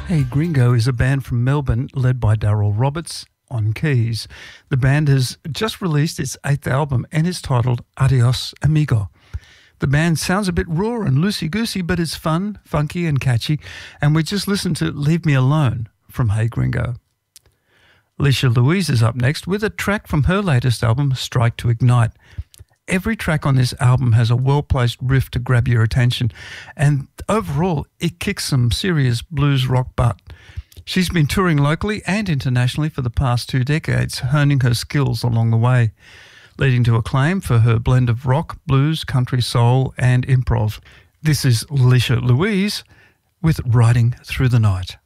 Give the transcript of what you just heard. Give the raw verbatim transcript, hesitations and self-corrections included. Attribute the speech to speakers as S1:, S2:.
S1: Hey Gringo is a band from Melbourne led by Daryl Roberts on keys. The band has just released its eighth album and is titled Adios Amigo. The band sounds a bit raw and loosey-goosey, but it's fun, funky and catchy, and we just listened to Leave Me Alone from Hey Gringo. Alicia Louise is up next with a track from her latest album, Strike to Ignite. Every track on this album has a well-placed riff to grab your attention, and overall it kicks some serious blues rock butt. She's been touring locally and internationally for the past two decades, honing her skills along the way, leading to acclaim for her blend of rock, blues, country, soul and improv. This is Alicia Louise with Riding Through the Night.